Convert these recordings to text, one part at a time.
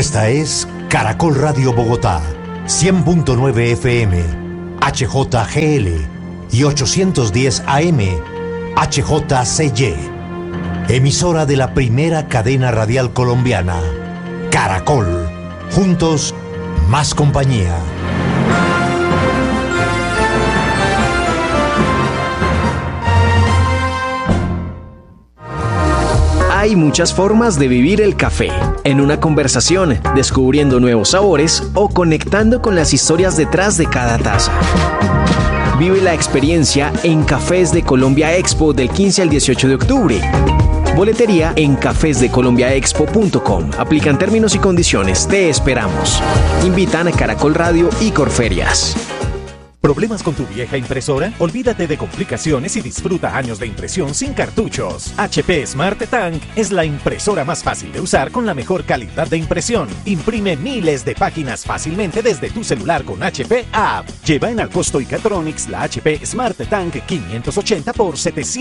Esta es Caracol Radio Bogotá, 100.9 FM, HJGL y 810 AM, HJCY. Emisora de la primera cadena radial colombiana, Caracol. Juntos, más compañía. Hay muchas formas de vivir el café. En una conversación, descubriendo nuevos sabores o conectando con las historias detrás de cada taza. Vive la experiencia en Cafés de Colombia Expo del 15 al 18 de octubre. Boletería en cafesdecolombiaexpo.com. Aplican términos y condiciones. Te esperamos. Invitan a Caracol Radio y Corferias. ¿Problemas con tu vieja impresora? Olvídate de complicaciones y disfruta años de impresión sin cartuchos. HP Smart Tank es la impresora más fácil de usar con la mejor calidad de impresión. Imprime miles de páginas fácilmente desde tu celular con HP App. Lleva en Alcosto y Catronics la HP Smart Tank 580 por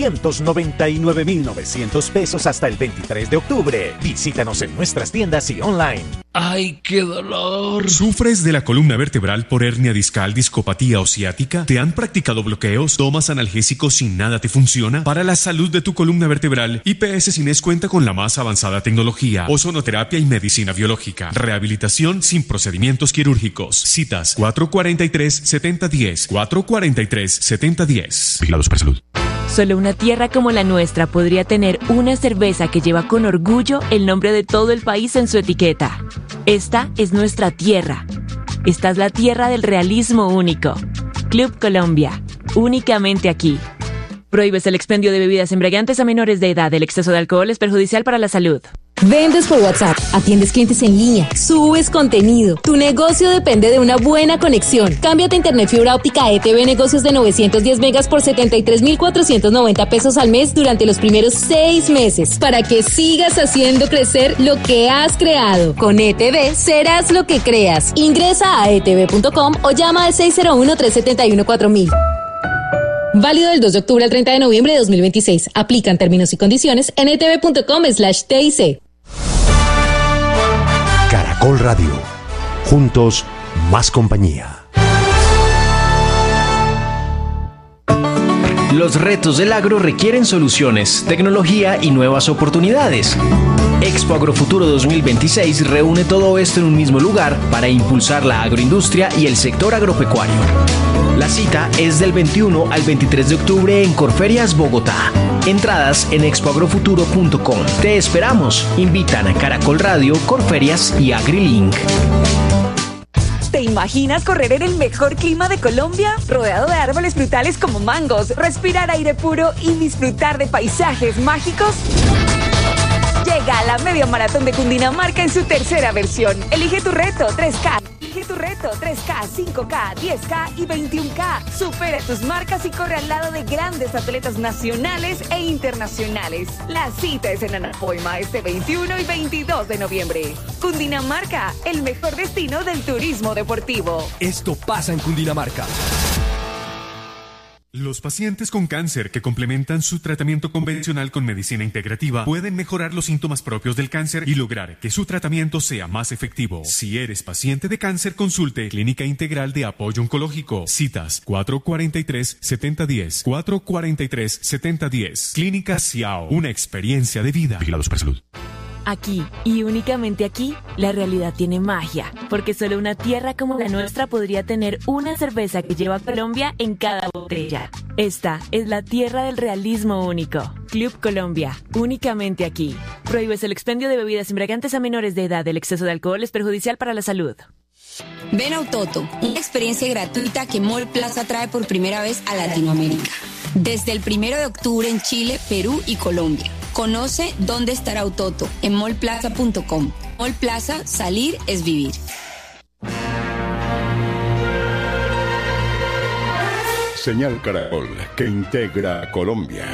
799.900 pesos hasta el 23 de octubre. Visítanos en nuestras tiendas y online. ¡Ay, qué dolor! ¿Sufres de la columna vertebral por hernia discal, discopatía o ciática? ¿Te han practicado bloqueos? ¿Tomas analgésicos y nada te funciona? Para la salud de tu columna vertebral, IPS Cines cuenta con la más avanzada tecnología, ozonoterapia y medicina biológica. Rehabilitación sin procedimientos quirúrgicos. Citas 443-7010. 443-7010. Vigilado Supersalud. Solo una tierra como la nuestra podría tener una cerveza que lleva con orgullo el nombre de todo el país en su etiqueta. Esta es nuestra tierra. Esta es la tierra del realismo único. Club Colombia, únicamente aquí. Prohíbes el expendio de bebidas embriagantes a menores de edad. El exceso de alcohol es perjudicial para la salud. Vendes por WhatsApp, atiendes clientes en línea, subes contenido. Tu negocio depende de una buena conexión. Cámbiate a Internet fibra óptica ETV Negocios de 910 megas por 73.490 pesos al mes durante los primeros 6 meses para que sigas haciendo crecer lo que has creado. Con ETV serás lo que creas. Ingresa a etv.com o llama al 601-371-4000. Válido del 2 de octubre al 30 de noviembre de 2026. Aplican términos y condiciones en etv.com/TIC. Caracol Radio. Juntos, más compañía. Los retos del agro requieren soluciones, tecnología y nuevas oportunidades. Expo Agrofuturo 2026 reúne todo esto en un mismo lugar para impulsar la agroindustria y el sector agropecuario. La cita es del 21 al 23 de octubre en Corferias, Bogotá. Entradas en expoagrofuturo.com. Te esperamos. Invitan a Caracol Radio, Corferias y AgriLink. ¿Te imaginas correr en el mejor clima de Colombia? Rodeado de árboles frutales como mangos, respirar aire puro y disfrutar de paisajes mágicos. Llega a la Media Maratón de Cundinamarca en su tercera versión. Elige tu reto 3K. Elige tu reto 3K, 5K, 10K y 21K. Supera tus marcas y corre al lado de grandes atletas nacionales e internacionales. La cita es en Anapoima este 21 y 22 de noviembre. Cundinamarca, el mejor destino del turismo deportivo. Esto pasa en Cundinamarca. Los pacientes con cáncer que complementan su tratamiento convencional con medicina integrativa pueden mejorar los síntomas propios del cáncer y lograr que su tratamiento sea más efectivo. Si eres paciente de cáncer, consulte Clínica Integral de Apoyo Oncológico. Citas 443-7010. 443-7010. Clínica Ciao. Una experiencia de vida. Vigilado Supersalud. Aquí, y únicamente aquí, la realidad tiene magia, porque solo una tierra como la nuestra podría tener una cerveza que lleva Colombia en cada botella. Esta es la tierra del realismo único. Club Colombia, únicamente aquí. Prohíbes el expendio de bebidas embriagantes a menores de edad. El exceso de alcohol es perjudicial para la salud. Ven a Autoto, una experiencia gratuita que Mall Plaza trae por primera vez a Latinoamérica. Desde el 1 de octubre en Chile, Perú y Colombia. Conoce dónde estará Autoto en mallplaza.com. Mall Plaza, salir es vivir. Señal Caracol, que integra a Colombia.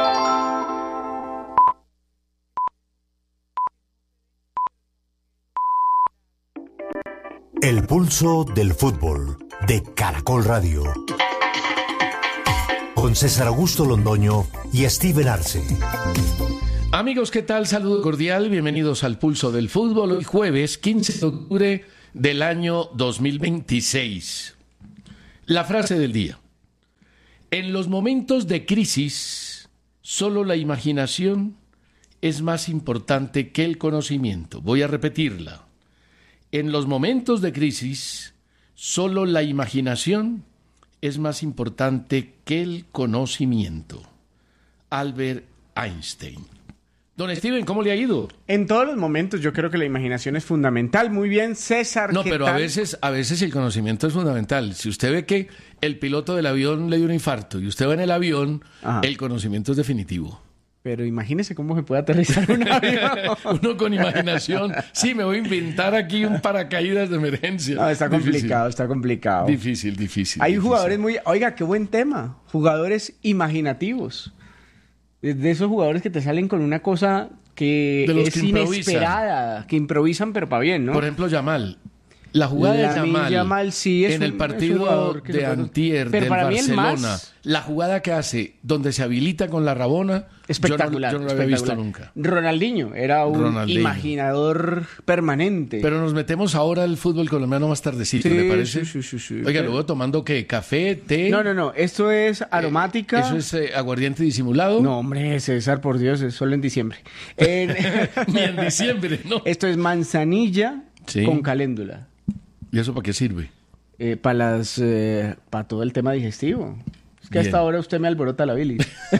El pulso del fútbol de Caracol Radio. Con César Augusto Londoño y Steven Arce. Amigos, ¿qué tal? Saludo cordial, bienvenidos al Pulso del Fútbol. Hoy jueves 15 de octubre del año 2026. La frase del día. En los momentos de crisis, solo la imaginación es más importante que el conocimiento. Voy a repetirla. En los momentos de crisis, solo la imaginación es más importante que el conocimiento. Albert Einstein. Don Steven, ¿cómo le ha ido? En todos los momentos yo creo que la imaginación es fundamental. Muy bien, César. No, ¿qué pero tal? a veces el conocimiento es fundamental. Si usted ve que el piloto del avión le dio un infarto y usted va en el avión, el conocimiento es definitivo. Pero imagínese cómo se puede aterrizar un avión. Uno con imaginación. Sí, me voy a inventar aquí un paracaídas de emergencia. No, está complicado, está complicado. Difícil. Hay jugadores muy... Oiga, qué buen tema. Jugadores imaginativos. De esos jugadores que te salen con una cosa que es inesperada, que improvisan, pero para bien, ¿no? Por ejemplo, Yamal. La jugada de Yamal sí es en el partido de antier del Barcelona, la jugada que hace donde se habilita con la Rabona, espectacular, yo no lo había visto nunca. Ronaldinho era un imaginador permanente. Pero nos metemos ahora al fútbol colombiano más tardecito, ¿le parece? Sí. Oiga, luego tomando ¿qué? ¿Café? ¿Té? No, esto es aromática. ¿Eso es aguardiente disimulado? No, hombre, César, por Dios, es solo en diciembre. Ni en diciembre, ¿no? Esto es manzanilla con caléndula. ¿Y eso para qué sirve? Para todo el tema digestivo. Es que hasta ahora usted me alborota la bilis.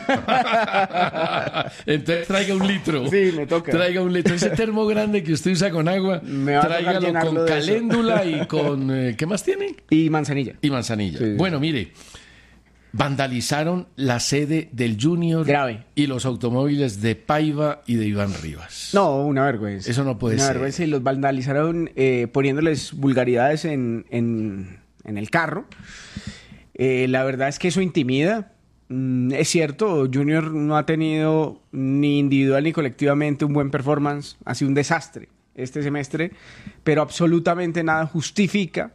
Entonces traiga un litro. Sí, me toca. Traiga un litro. Ese termo grande que usted usa con agua, tráigalo con caléndula y con... ¿qué más tiene? Y manzanilla. Sí. Bueno, mire, vandalizaron la sede del Junior. Grave. Y los automóviles de Paiva y de Iván Rivas. No, una vergüenza. Eso no puede ser. Una vergüenza, y los vandalizaron poniéndoles vulgaridades en el carro. La verdad es que eso intimida. Es cierto, Junior no ha tenido ni individual ni colectivamente un buen performance. Ha sido un desastre este semestre, pero absolutamente nada justifica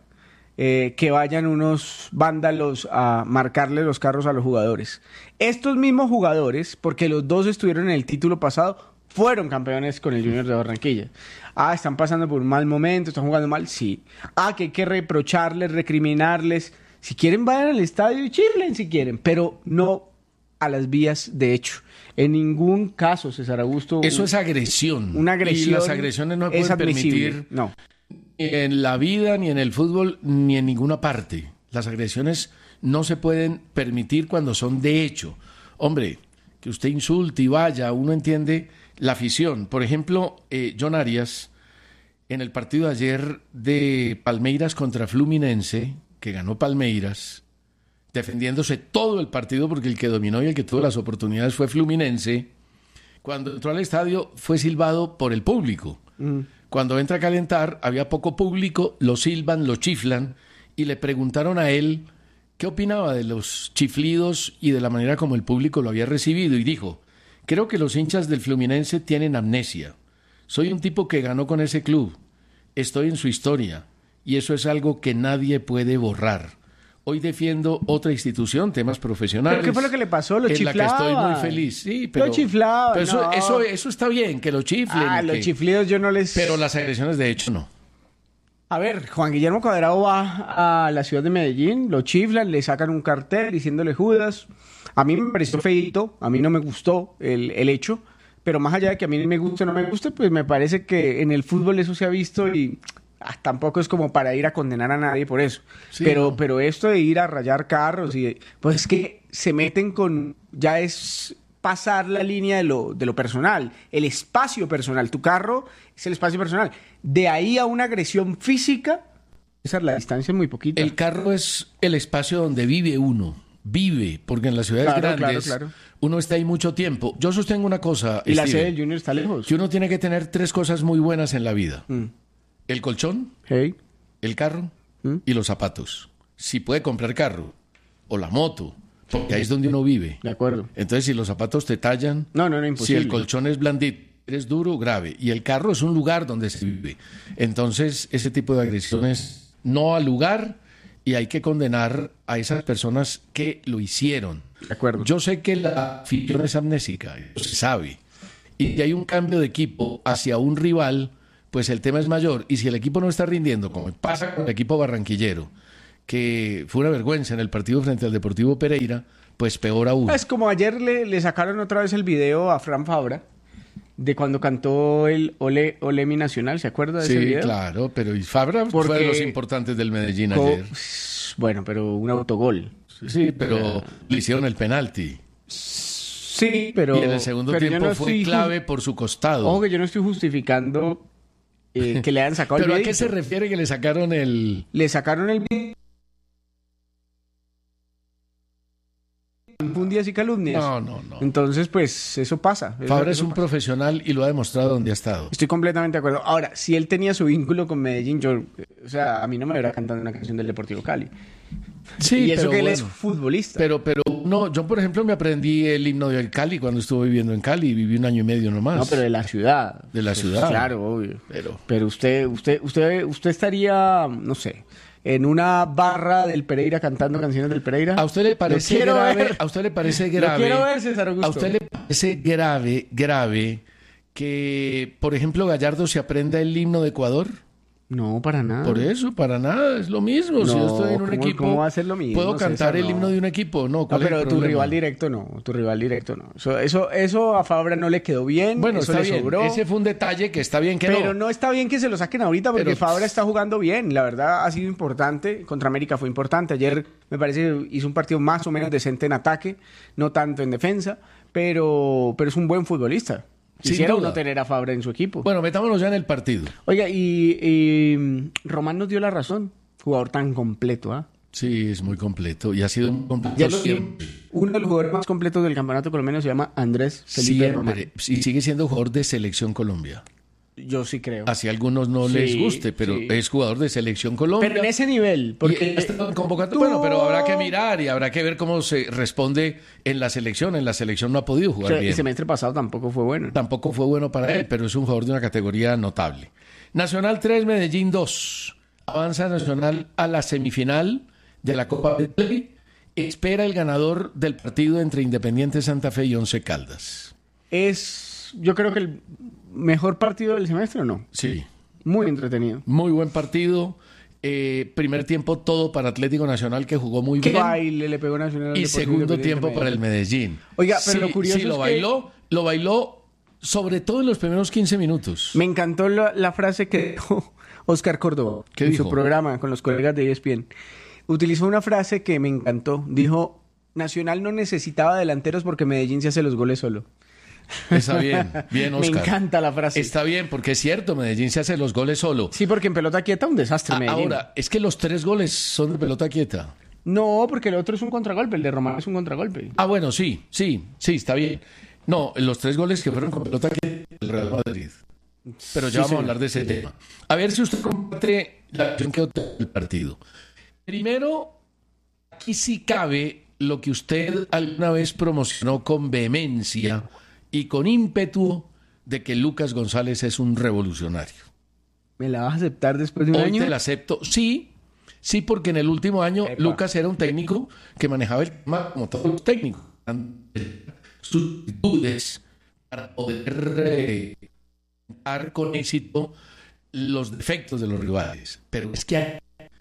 que vayan unos vándalos a marcarle los carros a los jugadores. Estos mismos jugadores, porque los dos estuvieron en el título pasado, fueron campeones con el Junior de Barranquilla. Están pasando por un mal momento, están jugando mal, sí. Que hay que reprocharles, recriminarles. Si quieren, vayan al estadio y chiflen si quieren, pero no a las vías de hecho. En ningún caso, César Augusto... Eso es agresión. Una agresión. Y las agresiones no pueden permitir... No. Ni en la vida, ni en el fútbol, ni en ninguna parte. Las agresiones no se pueden permitir cuando son de hecho. Hombre, que usted insulte y vaya, uno entiende la afición. Por ejemplo, John Arias, en el partido de ayer de Palmeiras contra Fluminense, que ganó Palmeiras, defendiéndose todo el partido porque el que dominó y el que tuvo las oportunidades fue Fluminense, cuando entró al estadio fue silbado por el público. Cuando entra a calentar, había poco público, lo silban, lo chiflan, y le preguntaron a él qué opinaba de los chiflidos y de la manera como el público lo había recibido, y dijo: creo que los hinchas del Fluminense tienen amnesia. Soy un tipo que ganó con ese club, estoy en su historia, y eso es algo que nadie puede borrar. Hoy defiendo otra institución, temas profesionales. ¿Pero qué fue lo que le pasó? Lo chiflaba. En la que estoy muy feliz. Sí, pero, lo chiflaba. Pero no. eso está bien, que lo chiflen. Los chiflidos yo no les... Pero las agresiones de hecho no. A ver, Juan Guillermo Cuadrado va a la ciudad de Medellín, lo chiflan, le sacan un cartel diciéndole Judas. A mí me pareció feíto, a mí no me gustó el hecho, pero más allá de que a mí me guste o no me guste, pues me parece que en el fútbol eso se ha visto y... tampoco es como para ir a condenar a nadie por eso. Sí, pero esto de ir a rayar carros y pues es que se meten con... Ya es pasar la línea de lo personal, el espacio personal. Tu carro es el espacio personal. De ahí a una agresión física, la distancia es muy poquita. El carro es el espacio donde vive uno. Vive, porque en las ciudades grandes uno está ahí mucho tiempo. Yo sostengo una cosa, y Steven, la sede del Junior está lejos. Que uno tiene que tener 3 cosas muy buenas en la vida. El colchón, el carro y los zapatos. Si puede comprar carro o la moto, porque ahí es donde uno vive. De acuerdo. Entonces, si los zapatos te tallan, no, imposible. Si el colchón es blandito, eres duro, grave. Y el carro es un lugar donde se vive. Entonces, ese tipo de agresiones no al lugar, y hay que condenar a esas personas que lo hicieron. De acuerdo. Yo sé que la afición es amnésica, eso se sabe. y si hay un cambio de equipo hacia un rival, pues el tema es mayor. Y si el equipo no está rindiendo, como pasa con el equipo barranquillero, que fue una vergüenza en el partido frente al Deportivo Pereira, pues peor aún. Es como ayer le sacaron otra vez el video a Fran Fabra de cuando cantó el Ole Ole mi Nacional, ¿se acuerda de ese video? Sí, claro, pero y Fabra fue de los importantes del Medellín ayer. Bueno, pero un autogol. Sí, pero le hicieron el penalti. Sí, pero... Y en el segundo tiempo fue clave por su costado. Ojo que yo no estoy justificando que le hayan sacado el video. ¿Pero a qué se refiere que le sacaron el...? Le sacaron el video. Infundias y calumnias. No. Entonces, pues, eso pasa. Fabra es un profesional y lo ha demostrado donde ha estado. Estoy completamente de acuerdo. Ahora, si él tenía su vínculo con Medellín, a mí no me hubiera cantado una canción del Deportivo Cali. Sí, y eso pero que él bueno, es futbolista. Pero no, yo por ejemplo me aprendí el himno del Cali cuando estuve viviendo en Cali, viví 1 año y medio nomás. No, pero de la ciudad. De la ciudad. Claro, obvio. Pero usted estaría, no sé, en una barra del Pereira cantando canciones del Pereira. ¿A usted le parece grave? ¿A usted le parece grave? Lo quiero ver, César Augusto. ¿A usted le parece grave que, por ejemplo, Gallardo se aprenda el himno de Ecuador? No, para nada. Por eso, para nada, es lo mismo. No, si yo estoy en un equipo, ¿cómo va a ser lo mismo? ¿puedo cantar César, el himno de un equipo? No, ¿cuál no, pero es el tu problema? rival directo no. Eso a Fabra no le quedó bien. Bueno, eso está le bien. sobró. Ese fue un detalle que está bien que pero no está bien que se lo saquen ahorita porque Pero- Fabra está jugando bien. La verdad ha sido importante. Contra América fue importante. Ayer me parece que hizo un partido más o menos decente en ataque, no tanto en defensa, pero es un buen futbolista. Sin Quisiera duda. uno tener a Fabra en su equipo. Bueno, metámonos ya en el partido. Oiga, y Román nos dio la razón. Jugador tan completo, ¿ah? Sí, es muy completo y ha sido un completo Ya lo siempre. uno de los jugadores más completos del campeonato colombiano se llama Andrés Felipe Román. Siempre. Y sigue siendo jugador de Selección Colombia. Yo sí creo. Así a algunos no Sí, les guste, pero sí. es jugador de Selección Colombia. Pero en ese nivel, porque Y está en convocatoria. Bueno, pero habrá que mirar y habrá que ver cómo se responde en la selección. En la selección no ha podido jugar bien. el semestre pasado tampoco fue bueno. Tampoco fue bueno para él, pero es un jugador de una categoría notable. Nacional 3, Medellín 2. Avanza Nacional a la semifinal de la Copa Betplay. Espera el ganador del partido entre Independiente Santa Fe y Once Caldas. Es, yo creo que el mejor partido del semestre, ¿o no? Sí. Muy entretenido. Muy buen partido. Primer tiempo todo para Atlético Nacional, que jugó muy Qué bien. baile le pegó Nacional al Y Deportivo segundo Independiente tiempo para el Medellín. Oiga, pero Sí, lo curioso sí, es lo bailó sobre todo en los primeros 15 minutos. Me encantó la frase que dijo Oscar Córdoba ¿Qué en dijo? su programa con los colegas de ESPN. Utilizó una frase que me encantó. Dijo, Nacional no necesitaba delanteros porque Medellín se hace los goles solo. Está bien, bien, Oscar. Me encanta la frase. Está bien, porque es cierto, Medellín se hace los goles solo. Sí, porque en pelota quieta un desastre Medellín. Ahora, es que los 3 goles son de pelota quieta. No, porque el otro es un contragolpe, el de Román es un contragolpe. Ah, bueno, sí, está bien. No, los 3 goles que fueron con pelota quieta del Real Madrid. Pero ya Sí, vamos señor. a hablar de ese tema. A ver si usted comparte la visión que otro del partido. Primero, aquí sí cabe lo que usted alguna vez promocionó con vehemencia y con ímpetu de que Lucas González es un revolucionario. ¿Me la vas a aceptar después de un Hoy año? te la acepto. Sí, porque en el último año Epa. Lucas era un técnico que manejaba el tema como todos los técnicos. Sus actitudes para poder dar con éxito los defectos de los rivales. Pero es que hay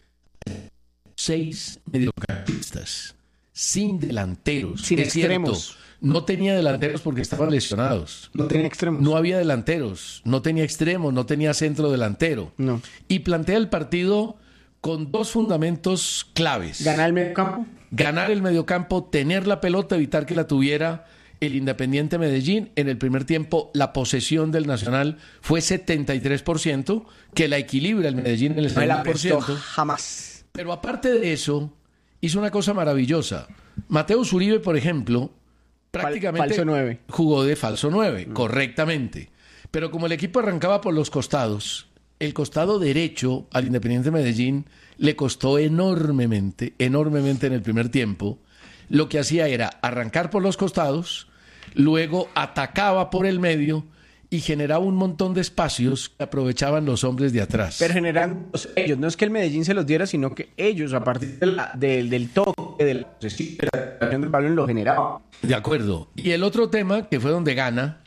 6 mediocampistas sin delanteros. Sin Es cierto, extremos. no tenía delanteros porque estaban lesionados. No tiene extremos. No había delanteros, no tenía extremos, no tenía centro delantero. No. Y plantea el partido con 2 fundamentos claves. ¿Ganar el medio campo? Ganar el mediocampo, tener la pelota, evitar que la tuviera el Independiente Medellín. En el primer tiempo, la posesión del Nacional fue 73%, que la equilibra el Medellín en el No me la prestó 70%. jamás. Pero aparte de eso, hizo una cosa maravillosa. Mateo Uribe, por ejemplo, prácticamente falso 9. jugó de falso 9, correctamente. Pero como el equipo arrancaba por los costados, el costado derecho al Independiente Medellín le costó enormemente en el primer tiempo. Lo que hacía era arrancar por los costados, luego atacaba por el medio y generaba un montón de espacios que aprovechaban los hombres de atrás. Pero generan ellos, no es que el Medellín se los diera, sino que ellos, a partir del toque, de la posesión, de la del balón, lo generaban. De acuerdo. Y el otro tema, que fue donde gana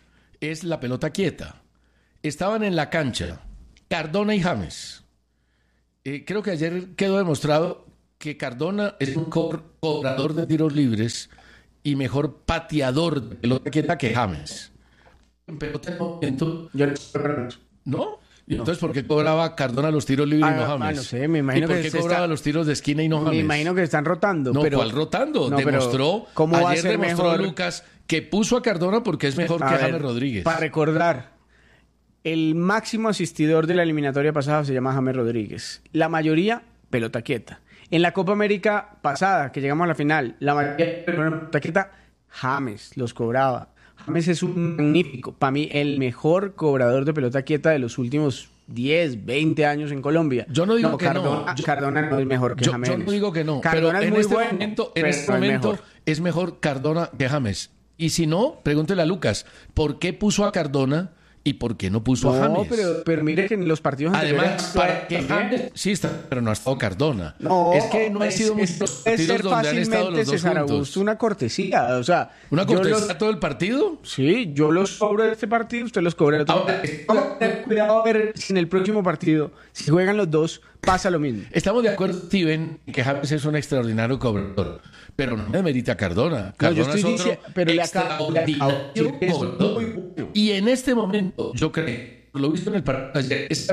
es la pelota quieta. Estaban en la cancha Cardona y James. Creo que ayer quedó demostrado que Cardona es un cobrador de tiros libres y mejor pateador de pelota quieta que James. En pelota en momento... ¿No? ¿Y entonces por qué cobraba Cardona los tiros libres y no James? No sé, me imagino ¿Y por qué cobraba los tiros de esquina y no James? Me imagino que están rotando. No, pero... ¿cuál rotando? No, demostró, ¿cómo va a ayer ser demostró mejor? Lucas que puso a Cardona porque es mejor que James Rodríguez. Para recordar, el máximo asistidor de la eliminatoria pasada se llama James Rodríguez. La mayoría, pelota quieta. En la Copa América pasada, que llegamos a la final, la mayoría, pelota quieta, James los cobraba. James es un magnífico, para mí, el mejor cobrador de pelota quieta de los últimos 10, 20 años en Colombia. Yo no digo que Cardona, no. Cardona no es mejor que James. Yo no digo que no. Cardona pero es en muy este bueno, momento, pero en este no es momento mejor. es mejor Cardona que James. Y si no, pregúntele a Lucas, ¿por qué puso a Cardona y por qué no puso a James? No, pero mire que en los partidos además, para que James sí está, pero no ha estado Cardona. No, es que no ha sido muchos partidos donde han estado los dos César juntos. Augusto, una cortesía, o sea, ¿Una cortesía todo el partido? Sí, yo los cobro de este partido, usted los cobra de otro. Cuidado a ver si en el próximo partido, si juegan los dos, pasa lo mismo. Estamos de acuerdo, Steven, que James es un extraordinario cobrador, pero no demerita a Cardona. Cardona es otro extraordinario cobrador. Y en este momento, yo creo, lo visto en el partido ayer, es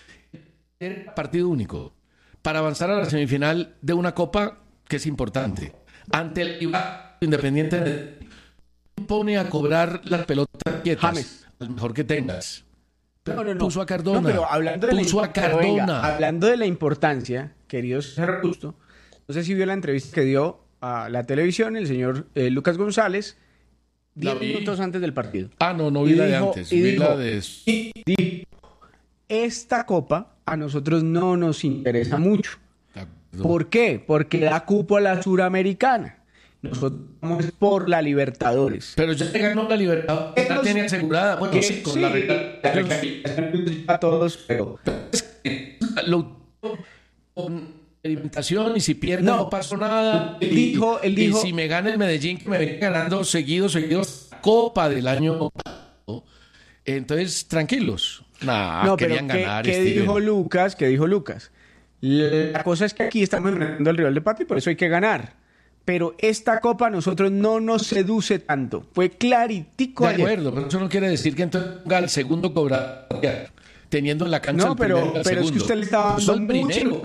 partido único para avanzar a la semifinal de una copa que es importante. Ante el rival Independiente pone a cobrar las pelotas quietas, James, al mejor que tengas. Pero puso a Cardona. No, pero hablando hablando de la importancia, querido César Augusto, no sé si vio la entrevista que dio a la televisión el señor Lucas González 10 minutos antes del partido. No vi la de antes. Vi la de... Esta copa a nosotros no nos interesa mucho. ¿Por qué? Porque da cupo a la Suramericana. Nosotros vamos por la Libertadores. Pero ya ganó la Libertadores. La tiene asegurada. Bueno, sí, con la a todos, pero... Con experimentación y si pierde no pasó nada. Él dijo... Y si me gana el Medellín, que me viene ganando seguido Copa del año. Entonces, tranquilos. No, querían ganar. ¿Qué dijo Lucas? La cosa es que aquí estamos enfrentando al rival de patio y por eso hay que ganar. Pero esta copa a nosotros no nos seduce tanto. Fue claritico ayer. De acuerdo, pero eso no quiere decir que entonces ponga al segundo cobrador teniendo en la cancha el primero y el segundo. Es que usted le estaba dando el primero.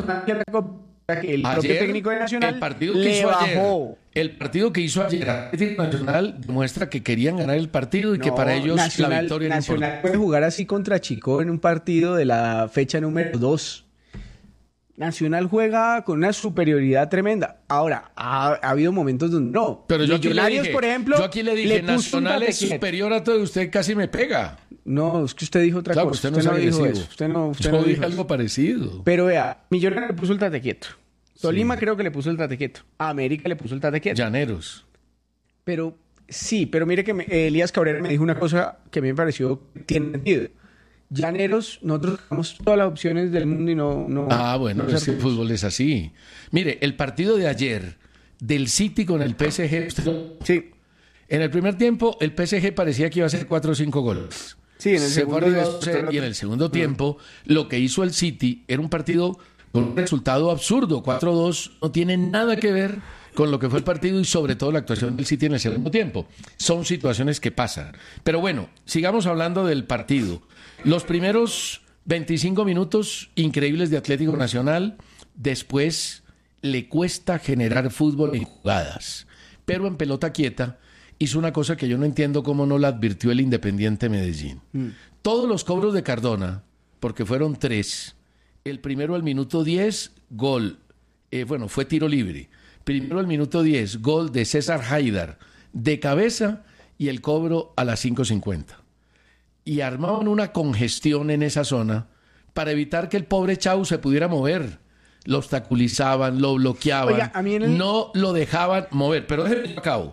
El propio técnico de Nacional el partido que le hizo bajó. El partido que hizo ayer Atlético Nacional demuestra que querían ganar el partido y que para ellos la victoria era Nacional puede jugar así contra Chico en un partido de la fecha número 2. Nacional juega con una superioridad tremenda. Ahora, ha habido momentos donde no. Pero yo Millonarios, dije, por ejemplo, yo aquí le dije, Nacional es superior a todo y usted casi me pega. No, es que usted dijo otra cosa. Usted no dijo eso. Usted no dijo dijo algo parecido. Pero vea, Millonarios le puso el tate quieto. Tolima creo que le puso el tate quieto. A América le puso el tate quieto. Llaneros. Pero mire que Elías Cabrera me dijo una cosa que a mí me pareció tiene sentido. Llaneros, nosotros tenemos todas las opciones del mundo y no bueno, es que el fútbol es así. Mire, el partido de ayer del City con el PSG. Sí. En el primer tiempo, el PSG parecía que iba a hacer 4 o 5 goles. Sí, en el segundo. Y en el segundo tiempo, lo que hizo el City era un partido con un resultado absurdo. 4-2 no tiene nada que ver con lo que fue el partido y sobre todo la actuación del City en el segundo tiempo. Son situaciones que pasan. Pero bueno, sigamos hablando del partido. Los primeros 25 minutos increíbles de Atlético Nacional, después le cuesta generar fútbol en jugadas, pero en pelota quieta hizo una cosa que yo no entiendo cómo no la advirtió el Independiente Medellín. Todos los cobros de Cardona, porque fueron 3, el primero al minuto 10, gol, fue tiro libre, primero al minuto 10, gol de César Haidar, de cabeza y el cobro a las 5:50. Y armaban una congestión en esa zona para evitar que el pobre Chau se pudiera mover. Lo obstaculizaban, lo bloqueaban, Oiga, no lo dejaban mover. Pero déjenme acabo.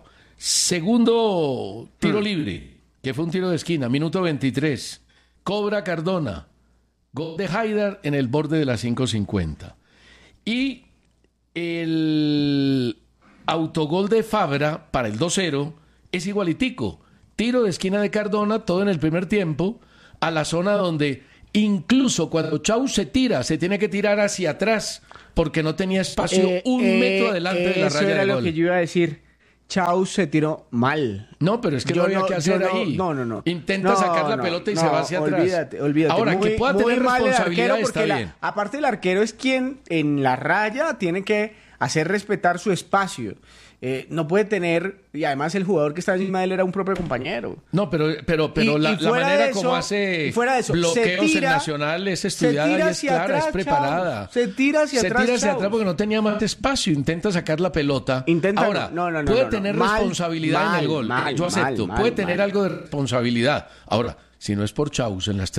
Segundo tiro libre, que fue un tiro de esquina, minuto 23. Cobra Cardona. Gol de Haidar en el borde de las 5:50. Y el autogol de Fabra para el 2-0 es igualitico. tiro de esquina de Cardona, todo en el primer tiempo, a la zona donde incluso cuando Chau se tira, se tiene que tirar hacia atrás porque no tenía espacio un metro adelante de la raya de gol. Eso era lo que yo iba a decir. Chau se tiró mal. No, pero es que no había que hacer ahí. No. Intenta sacar la pelota y se va hacia atrás. Olvídate. Ahora, que pueda tener responsabilidad está bien. Aparte, el arquero es quien en la raya tiene que hacer respetar su espacio. No puede tener, y además el jugador que está encima de él era un propio compañero. No, pero la manera como hace bloqueos en Nacional es estudiada y es clara, atrás, es preparada. Chao. Se tira hacia atrás porque no tenía más espacio. Intenta sacar la pelota. Ahora, puede tener responsabilidad en el gol. Yo acepto. Puede tener algo de responsabilidad. Ahora, si no es por Chaus en las